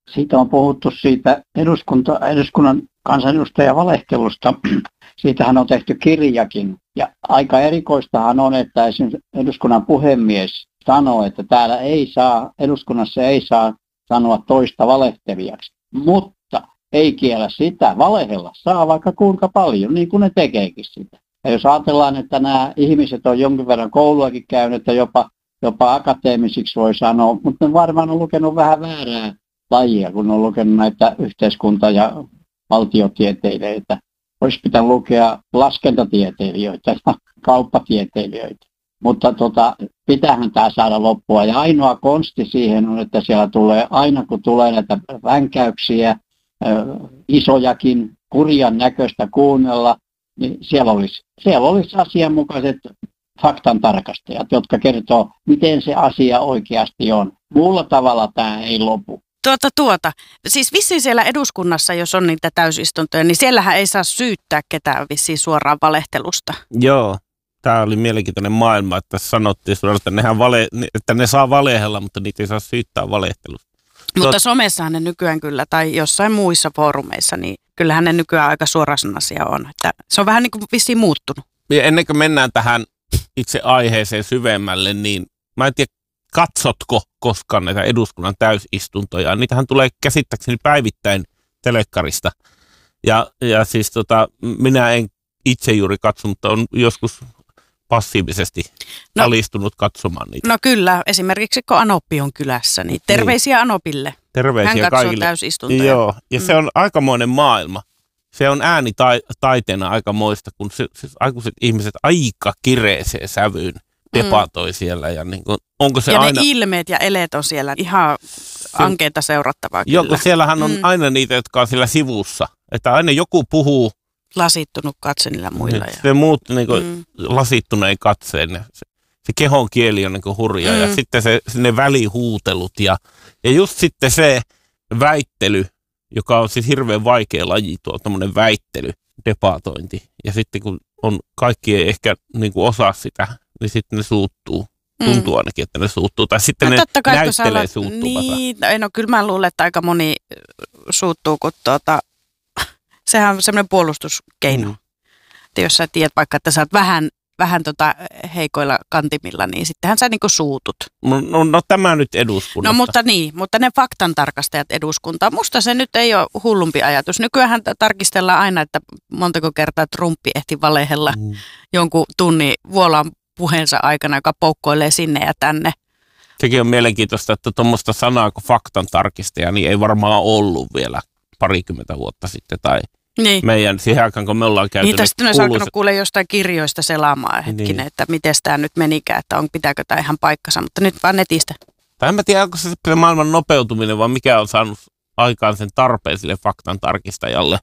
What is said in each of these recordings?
Siitä on puhuttu siitä eduskunnan kansanedustajan valehtelusta. Siitähän on tehty kirjakin. Ja aika erikoistahan on, että esimerkiksi eduskunnan puhemies sanoo, että eduskunnassa ei saa sanoa toista valehtelijaksi. Mutta ei kiellä sitä. Valehella saa vaikka kuinka paljon, niin kuin ne tekeekin sitä. Ja jos ajatellaan, että nämä ihmiset on jonkin verran kouluakin käynyt, että jopa akateemisiksi voi sanoa, mutta ne varmaan on lukenut vähän väärää lajia, kun on lukenut näitä yhteiskunta- ja valtiotieteilijöitä. Olisi pitänyt lukea laskentatieteilijöitä ja kauppatieteilijöitä. Mutta pitäähän tämä saada loppua. Ja ainoa konsti siihen on, että siellä tulee, aina kun tulee näitä vänkäyksiä, isojakin, kurjan näköistä kuunnella, niin siellä olisi asianmukaiset faktantarkastajat, jotka kertoo, miten se asia oikeasti on. Muulla tavalla tämä ei lopu. Siis vissiin siellä eduskunnassa, jos on niitä täysistuntoja, niin siellähän ei saa syyttää ketään vissiin suoraan valehtelusta. Joo, tämä oli mielenkiintoinen maailma, että sanottiin suoraan, että ne saa valehella, mutta niitä ei saa syyttää valehtelusta. Mutta somessahan ne nykyään kyllä, tai jossain muissa foorumeissa, niin kyllähän ne nykyään aika suorasanaisia on. Että se on vähän niin kuin vissiin muuttunut. Ja ennen kuin mennään tähän itse aiheeseen syvemmälle, niin mä en tiedä, katsotko koskaan näitä eduskunnan täysistuntoja? Niitähän tulee käsittääkseni päivittäin telekkarista. Ja siis minä en itse juuri katso, mutta on joskus passiivisesti alistunut katsomaan niitä. No kyllä, esimerkiksi kun Anoppi on kylässä, niin terveisiä Anopille. Terveisiä hän katsoo kaikille. Täysistuntoja. Joo, ja se on aikamoinen maailma. Se on äänitaiteena aikamoista, kun aikuiset ihmiset aika kireeseen sävyyn debatoi siellä. Ja niin kuin, onko se ja aina... ne ilmeet ja eleet on siellä ihan ankeita seurattavaa kyllä. Joo, kun siellähän on aina niitä, jotka on siellä sivussa. Että aina joku puhuu. Lasittunut katse niillä muilla. Se muut niin kuin, lasittuneen katseen. Se kehon kieli on niin kuin hurja. Ja sitten ne välihuutelut. Ja just sitten se väittely, joka on siis hirveän vaikea laji, tuommoinen väittely, debatointi. Ja sitten kun kaikki ei ehkä niin kuin osaa sitä, niin sitten ne suuttuu. Tuntuu ainakin, että ne suuttuu. Tai sitten ne näyttelee suuttumansa. Niin, no kyllä mä luulen, että aika moni suuttuu, kun sehän on semmoinen puolustuskeino. Että jos sä tiedät vaikka, että sä oot vähän heikoilla kantimilla, niin sittenhän sä niinku suutut. No tämä nyt eduskunnasta. No mutta ne faktantarkastajat eduskuntaa. Musta se nyt ei ole hullumpi ajatus. Nykyään tarkistellaan aina, että montako kertaa Trumpi ehti valehella jonkun tunnin vuolaan puheensa aikana, joka poukkoilee sinne ja tänne. Sekin on mielenkiintoista, että tuommoista sanaa kuin faktantarkistaja niin ei varmaan ollut vielä parikymmentä vuotta sitten tai meidän siihen aikaan, kun me ollaan käyty. Niin, sitten olisi alkanut kuulee jostain kirjoista selaamaan hetkinen, että miten tämä nyt menikään, että pitääkö tämä ihan paikkansa, mutta nyt vaan netistä. Tai en mä tiedä, onko se maailman nopeutuminen, vaan mikä on saanut aikaan sen tarpeen sille faktan tarkistajalle.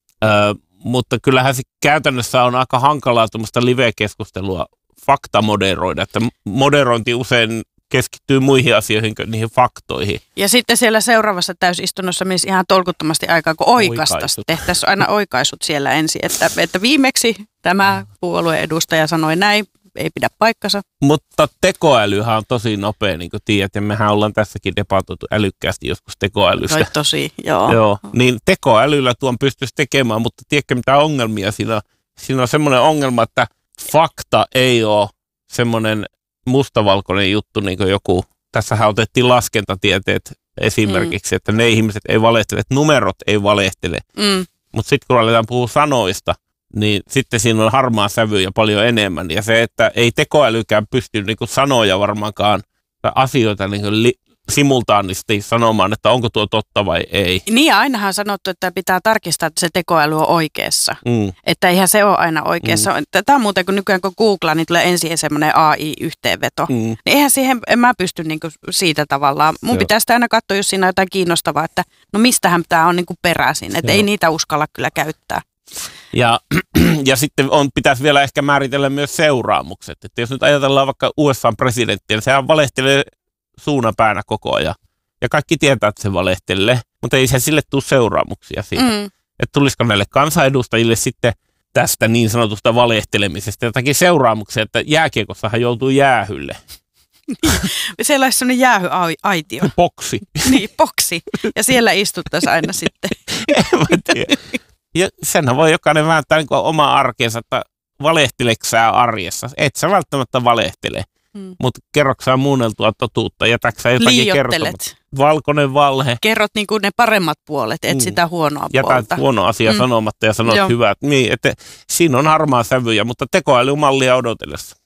Mutta kyllähän se käytännössä on aika hankalaa tuommoista live-keskustelua faktamoderoida, että moderointi usein keskittyy muihin asioihin kuin niihin faktoihin. Ja sitten siellä seuraavassa täysistunnossa menisi ihan tolkuttomasti aikaa, kun oikaista. Tehtäisiin aina oikaisut siellä ensin, että viimeksi tämä puolueen edustaja sanoi näin, ei pidä paikkansa. Mutta tekoälyhän on tosi nopea, niin kuin tiedät, ja mehän ollaan tässäkin debatoitu älykkäästi joskus tekoälystä. Toi tosi, joo. Joo. Niin tekoälyllä tuon pystyisi tekemään, mutta tiedätkö mitä ongelmia siinä on? Siinä on semmoinen ongelma, että fakta ei ole semmoinen mustavalkoinen juttu, niin kuin joku, tässähän otettiin laskentatieteet esimerkiksi, että ne ihmiset ei valehtele, että numerot ei valehtele. Mutta sitten kun aletaan puhua sanoista, niin sitten siinä on harmaa sävy ja paljon enemmän. Ja se, että ei tekoälykään pysty niin kuin sanoja varmaankaan tai asioita niin kuin simultaanisti sanomaan, että onko tuo totta vai ei. Niin, ainahan on sanottu, että pitää tarkistaa, että se tekoäly on oikeassa. Että eihän se ole aina oikeassa. Tämä on muuten, kun nykyään kun googlaa, niin tulee ensin semmoinen AI-yhteenveto. Niin eihän siihen, en mä pysty niinku siitä tavallaan. Mun pitää sitä aina katsoa, jos siinä on jotain kiinnostavaa, että no mistähän tämä on niinku peräisin. Että ei niitä uskalla kyllä käyttää. Ja sitten pitäisi vielä ehkä määritellä myös seuraamukset. Että jos nyt ajatellaan vaikka USA-presidenttiä, niin sehän valehtelee suunapäänä koko ajan. Ja kaikki tietää, että se valehtelee, mutta ei se sille tule seuraamuksia siitä. Että tulisiko näille kansanedustajille sitten tästä niin sanotusta valehtelemisesta jotakin seuraamuksia, että jääkiekossahan joutuu jäähylle. Siellä olisi sellainen jäähyaitio. Boksi. Niin, boksi. Ja siellä istuttaisiin aina sitten. En mä tiedä. Ja senhän voi jokainen vääntää niin oma arkeensa, että valehteleksää arjessa. Et sä välttämättä valehtele, mutta kerroksää muunneltua totuutta, jätäksä jotakin kertomatta. Valkoinen valhe. Kerrot niin kuin ne paremmat puolet, et sitä huonoa puolta. Jätät huono asia sanomatta ja sanot hyvät. Niin, että siinä on harmaa sävyjä, mutta tekoälymallia odotellessa.